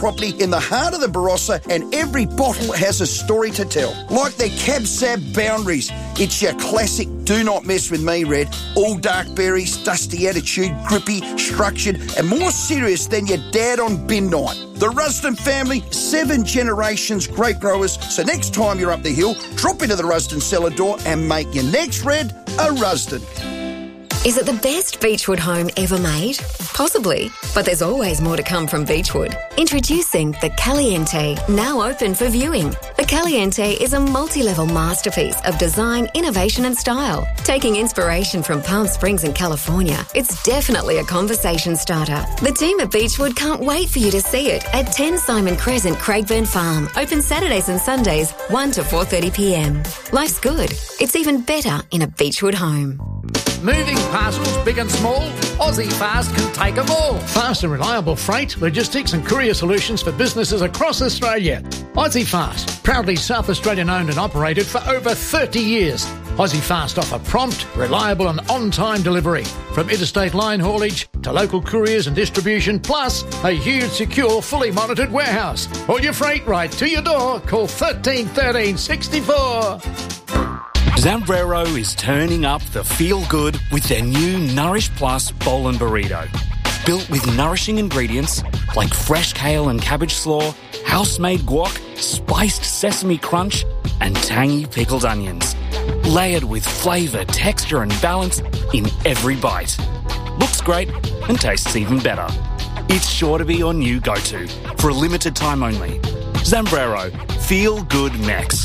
properly in the heart of the Barossa, and every bottle has a story to tell. Like their Cab Sab Boundaries. It's your classic do not mess with me red. All dark berries, dusty attitude, grippy, structured, and more serious than your dad on bin night. The Rusden family, 7 generations grape growers. So next time you're up the hill, drop into the Rusden cellar door and make your next red a Rusden. Is it the best Beechwood home ever made? Possibly, but there's always more to come from Beechwood. Introducing the Caliente, now open for viewing. The Caliente is a multi-level masterpiece of design, innovation and style. Taking inspiration from Palm Springs in California, it's definitely a conversation starter. The team at Beechwood can't wait for you to see it at 10 Simon Crescent, Craigburn Farm. Open Saturdays and Sundays, 1 to 4:30pm. Life's good. It's even better in a Beechwood home. Moving parcels, big and small, Aussie Fast can take them all. Fast and reliable freight, logistics and courier solutions for businesses across Australia. Aussie Fast, proudly South Australian owned and operated for over 30 years. Aussie Fast offer prompt, reliable and on-time delivery, from interstate line haulage to local couriers and distribution, plus a huge, secure, fully monitored warehouse. All your freight right to your door. Call 13 13 64. Zambrero is turning up the feel-good with their new Nourish Plus Bowl and Burrito. Built with nourishing ingredients like fresh kale and cabbage slaw, house-made guac, spiced sesame crunch, and tangy pickled onions. Layered with flavour, texture and balance in every bite. Looks great and tastes even better. It's sure to be your new go-to for a limited time only. Zambrero. Feel Good Mex.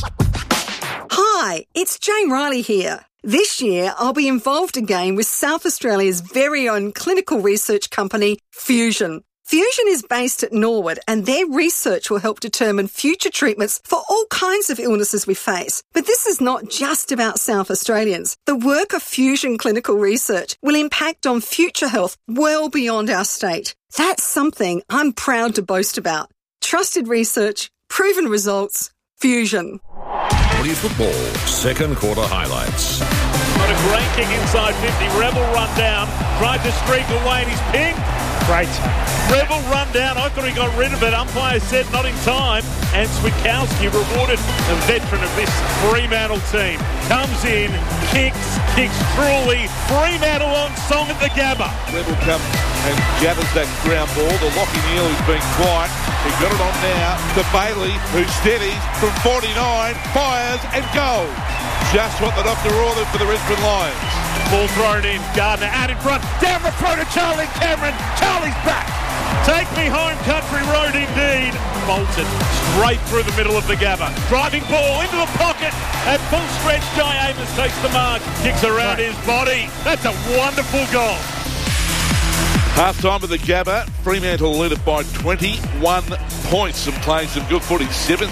Hi, it's Jane Riley here. This year, I'll be involved again with South Australia's very own clinical research company, Fusion. Fusion is based at Norwood, and their research will help determine future treatments for all kinds of illnesses we face. But this is not just about South Australians. The work of Fusion Clinical Research will impact on future health well beyond our state. That's something I'm proud to boast about. Trusted research, proven results, Fusion. Footy football, second quarter highlights. Got a great kick inside 50. Rebel run down. Tried to streak away and he's pinged. Great. Rebel run down. I thought he got rid of it. Umpire said not in time. And Switkowski rewarded a veteran of this Fremantle team. Comes in, kicks truly. Fremantle on song at the Gabba. Rebel comes and gathers that ground ball. The Lockie Neal who's been quiet. He got it on now to Bailey, who steadies from 49, fires and goal. Just what the doctor ordered for the Brisbane Lions. Ball thrown in, Gardner out in front, down the throat of Charlie Cameron. Charlie's back. Take me home, country road indeed. Bolton straight through the middle of the Gabba. Driving ball into the pocket. At full stretch, Jai Amos takes the mark. Kicks around his body. That's a wonderful goal. Half-time of the Gabba, Fremantle lead it by 21 points and playing some good footy,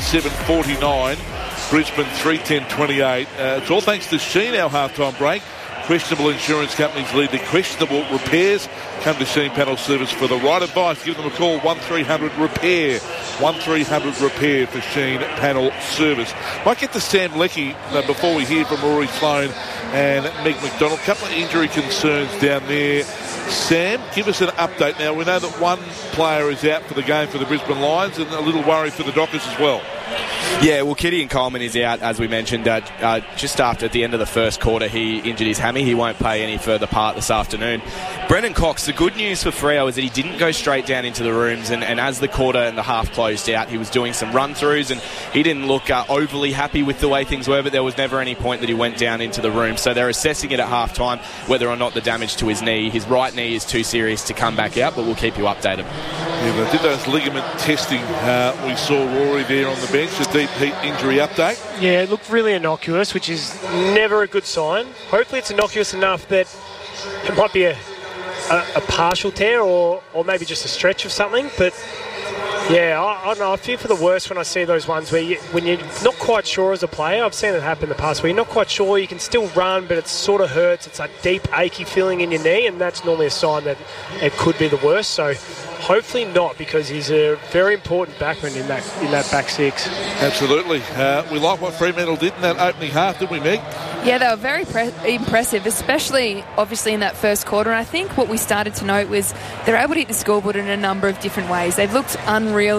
7-7-49. Brisbane 3-10-28. It's all thanks to Sheen, our half-time break. Questionable insurance companies lead to questionable repairs. Come to Sheen Panel Service for the right advice. Give them a call, 1300-REPAIR. 1300-REPAIR for Sheen Panel Service. Might get to Sam Leckie before we hear from Rory Sloane and Meg McDonald. A couple of injury concerns down there. Sam, give us an update now. We know that one player is out for the game for the Brisbane Lions and a little worry for the Dockers as well. Yeah, well, Gideon Coleman is out, as we mentioned, just after at the end of the first quarter. He injured his hammy. He won't play any further part this afternoon. Brendan Cox, the good news for Freo is that he didn't go straight down into the rooms, and as the quarter and the half closed out, he was doing some run-throughs, and he didn't look overly happy with the way things were, but there was never any point that he went down into the room. So they're assessing it at half-time, whether or not the damage to his knee. His right knee is too serious to come back out, but we'll keep you updated. Yeah, they did those ligament testing. We saw Rory there on the bench. A deep heat injury update. Yeah, it looked really innocuous, which is never a good sign. Hopefully it's innocuous enough that it might be a partial tear or maybe just a stretch of something. But yeah, I don't know. I fear for the worst when I see those ones where when you're not quite sure as a player. I've seen it happen in the past where you're not quite sure. You can still run, but it sort of hurts. It's a deep, achy feeling in your knee, and that's normally a sign that it could be the worst. So hopefully not, because he's a very important backman in that back six. Absolutely. We like what Fremantle did in that opening half, didn't we, Meg? Yeah, they were very impressive, especially obviously in that first quarter. And I think what we started to note was they're able to hit the scoreboard in a number of different ways. They've looked unreal